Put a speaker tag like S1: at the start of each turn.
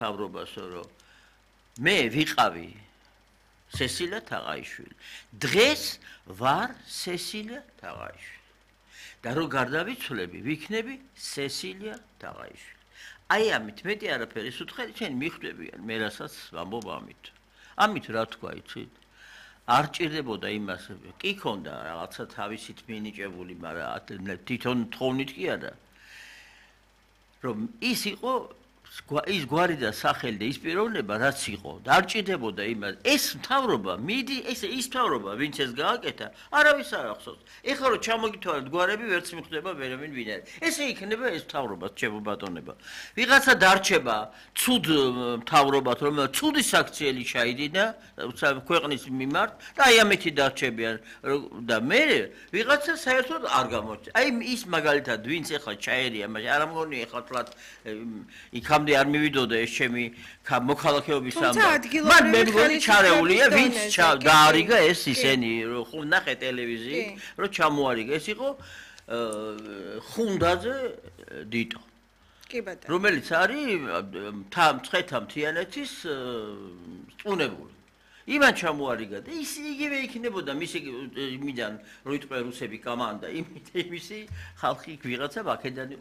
S1: მთავრობასო, რომ მე ვიყავი სესილია თაღაიშვილი. დღეს ვარ სესილია თაღაიშვილი. და რო გარდავიცვლები, ვიქნები სესილია თაღაიშვილი. აი ამით მეტი არაფერი სუთხელი შენ მიხვდებიან, მე რასაც ვამბობ ამით. ამით რა თქვა იცით? არ ჭირდებოდა იმას, კი ქონდა რაღაცა თავისით მინიჭებული, მაგრამ თვითონ თხოვნით კი არა. რომ ის იყო ის გვარი და სახელი და ის პიროვნება რაც იყო და არ ჭირდებოდა იმას ეს მთავრობა მიდი ის მთავრობა ვინც ეს გააკეთა არავის არ ახსოვს ეხლა რომ ჩამოგითვალეთ გვარები ვერც მიხვდება ვერამინ ვინ არის ესე იქნება ეს მთავრობა ჩემო ბატონება ვიღაცა დარჩება ცუდ მთავრობად რომელსაც ცუდი საქციელი ჩაიდინა ქვეყნის მიმართ და აი ამეთი დარჩებიან და მე ვიღაცა საერთოდ არ გამოჩნდა აი ის მაგალითად ვინც ეხლა ჩაერია მაგრამ არ ამგონი ეხლა თლათ იქამდე არ მივიდოდა ეს ჩემი მოქალაქეობის ამბავი. მან მე მგონი ჩარეულია, ვინც დაარიგა ეს ისენი, რომ ნახე ტელევიზიით, რომ ჩამოარიგა. ეს იყო ხუნდაძე დიტო.
S2: კი ბატონო.
S1: რომელიც არის მცხეთა მთიანეთის წუნებული. იმან ჩამოარიგა და ის იგივე იქნებოდა მისი იმიდან რო იტყვია რუსები კამანდა, იმისი ხალხი ვიღაცა აქედან